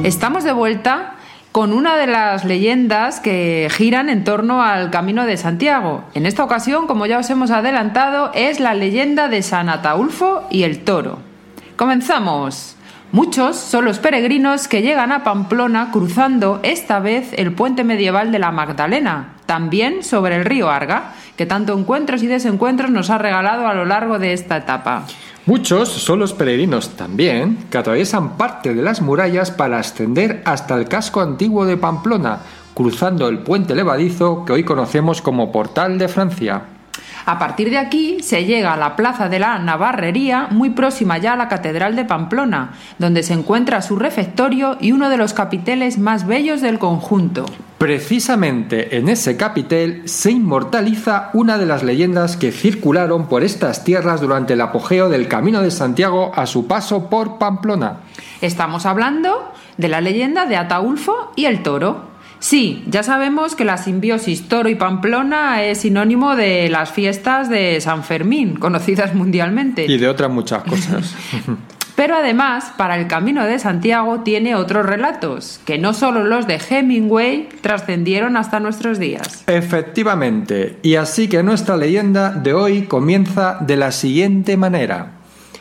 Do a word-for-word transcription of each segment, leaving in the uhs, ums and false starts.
Estamos de vuelta con una de las leyendas que giran en torno al Camino de Santiago. En esta ocasión, como ya os hemos adelantado, es la leyenda de San Ataulfo y el Toro. ¡Comenzamos! Muchos son los peregrinos que llegan a Pamplona cruzando esta vez el puente medieval de la Magdalena, también sobre el río Arga, que tanto encuentros y desencuentros nos ha regalado a lo largo de esta etapa. Muchos son los peregrinos también que atraviesan parte de las murallas para ascender hasta el casco antiguo de Pamplona, cruzando el puente levadizo que hoy conocemos como Portal de Francia. A partir de aquí se llega a la plaza de la Navarrería, muy próxima ya a la Catedral de Pamplona, donde se encuentra su refectorio y uno de los capiteles más bellos del conjunto. Precisamente en ese capitel se inmortaliza una de las leyendas que circularon por estas tierras durante el apogeo del Camino de Santiago a su paso por Pamplona. Estamos hablando de la leyenda de Ataulfo y el Toro. Sí, ya sabemos que la simbiosis Toro y Pamplona es sinónimo de las fiestas de San Fermín, conocidas mundialmente. Y de otras muchas cosas. Pero además, para el Camino de Santiago tiene otros relatos, que no solo los de Hemingway trascendieron hasta nuestros días. Efectivamente, y así que nuestra leyenda de hoy comienza de la siguiente manera.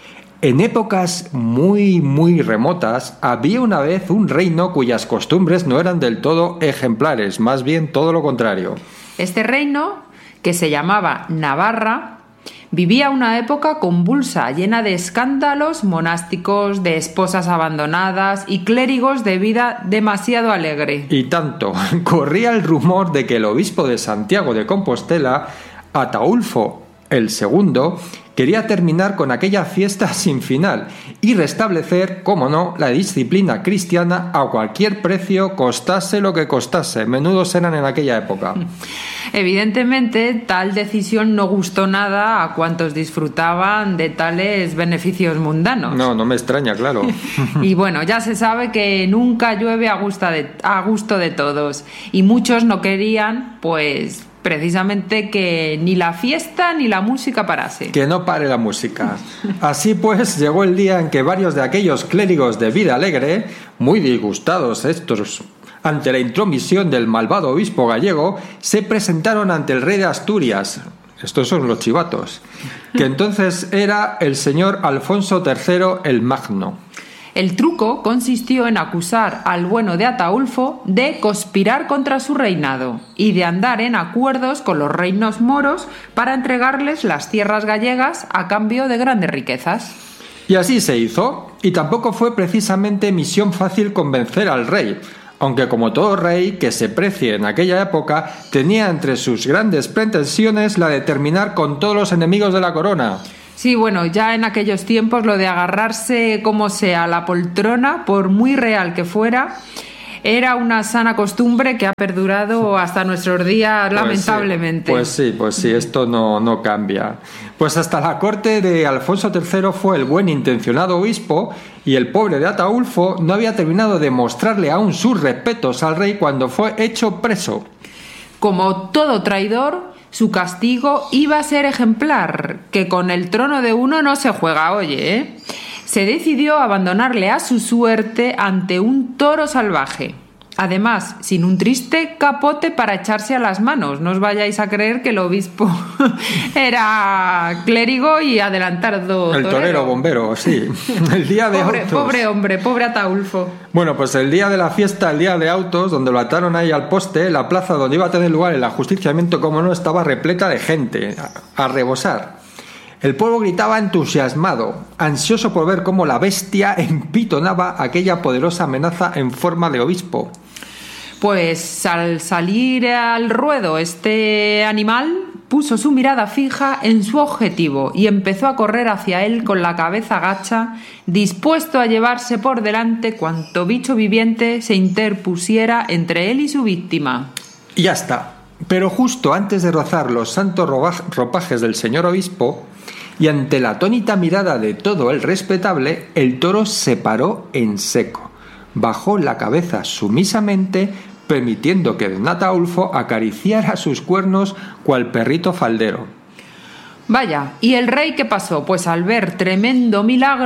En épocas muy, muy remotas, había una vez un reino cuyas costumbres no eran del todo ejemplares, más bien todo lo contrario. Este reino, que se llamaba Navarra, vivía una época convulsa, llena de escándalos monásticos, de esposas abandonadas y clérigos de vida demasiado alegre. Y tanto, corría el rumor de que el obispo de Santiago de Compostela, Ataulfo el segundo, quería terminar con aquella fiesta sin final y restablecer, como no, la disciplina cristiana a cualquier precio, costase lo que costase. Menudos eran en aquella época. Evidentemente, tal decisión no gustó nada a cuantos disfrutaban de tales beneficios mundanos. No, no me extraña, claro. Y bueno, ya se sabe que nunca llueve a gusto de, a gusto de todos. Y muchos no querían, pues, precisamente que ni la fiesta ni la música parase. Que no pare la música. Así pues, llegó el día en que varios de aquellos clérigos de vida alegre, muy disgustados estos ante la intromisión del malvado obispo gallego, se presentaron ante el rey de Asturias. Estos son los chivatos, que entonces era el señor Alfonso tercero el Magno. El truco consistió en acusar al bueno de Ataulfo de conspirar contra su reinado y de andar en acuerdos con los reinos moros para entregarles las tierras gallegas a cambio de grandes riquezas. Y así se hizo, y tampoco fue precisamente misión fácil convencer al rey, aunque como todo rey que se precie en aquella época, tenía entre sus grandes pretensiones la de terminar con todos los enemigos de la corona. Sí, bueno, ya en aquellos tiempos lo de agarrarse como sea a la poltrona, por muy real que fuera, era una sana costumbre que ha perdurado hasta nuestros días, pues lamentablemente. Sí, pues sí, pues sí, esto no, no cambia. Pues hasta la corte de Alfonso tercero fue el buen intencionado obispo y el pobre de Ataulfo no había terminado de mostrarle aún sus respetos al rey cuando fue hecho preso. Como todo traidor, su castigo iba a ser ejemplar, que con el trono de uno no se juega, oye, ¿eh? Se decidió abandonarle a su suerte ante un toro salvaje. Además, sin un triste capote para echarse a las manos. No os vayáis a creer que el obispo era clérigo y adelantado el torero. Torero bombero, sí. El día de pobre, autos. Pobre hombre, pobre Ataulfo. Bueno, pues el día de la fiesta, el día de autos, donde lo ataron ahí al poste, la plaza donde iba a tener lugar el ajusticiamiento, como no, estaba repleta de gente, a, a rebosar. El pueblo gritaba entusiasmado, ansioso por ver cómo la bestia empitonaba aquella poderosa amenaza en forma de obispo. Pues al salir al ruedo este animal puso su mirada fija en su objetivo y empezó a correr hacia él con la cabeza gacha, dispuesto a llevarse por delante cuanto bicho viviente se interpusiera entre él y su víctima. Y ya está. Pero justo antes de rozar los santos ropajes del señor obispo, y ante la atónita mirada de todo el respetable, el toro se paró en seco, bajó la cabeza sumisamente, permitiendo que don Ataulfo acariciara sus cuernos cual perrito faldero. Vaya, ¿y el rey qué pasó? Pues al ver tremendo milagro,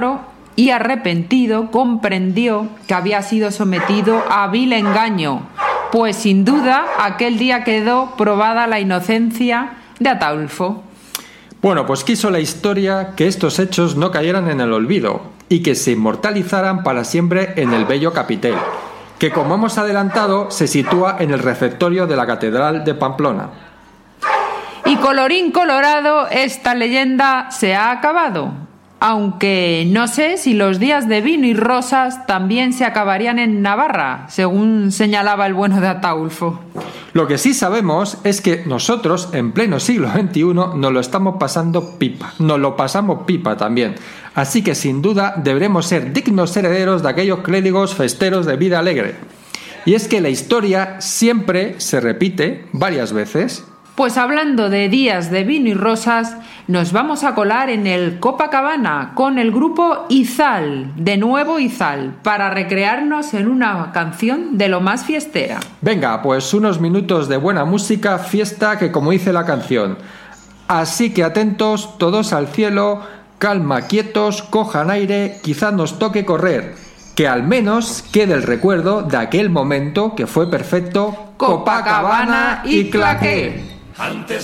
y arrepentido comprendió que había sido sometido a vil engaño, pues sin duda aquel día quedó probada la inocencia de Ataulfo. Bueno, pues quiso la historia que estos hechos no cayeran en el olvido y que se inmortalizaran para siempre en el bello capitel, que como hemos adelantado se sitúa en el refectorio de la Catedral de Pamplona. Y colorín colorado, esta leyenda se ha acabado, aunque no sé si los días de vino y rosas también se acabarían en Navarra, según señalaba el bueno de Ataulfo. Lo que sí sabemos es que nosotros, en pleno siglo veintiuno, nos lo estamos pasando pipa, nos lo pasamos pipa también. Así que sin duda deberemos ser dignos herederos de aquellos clérigos festeros de vida alegre. Y es que la historia siempre se repite varias veces. Pues hablando de días de vino y rosas, nos vamos a colar en el Copacabana con el grupo Izal, de nuevo Izal, para recrearnos en una canción de lo más fiestera. Venga, pues unos minutos de buena música, fiesta, que como dice la canción. Así que atentos todos al cielo, calma, quietos, cojan aire, quizá nos toque correr, que al menos quede el recuerdo de aquel momento que fue perfecto. Copacabana y claqué. Antes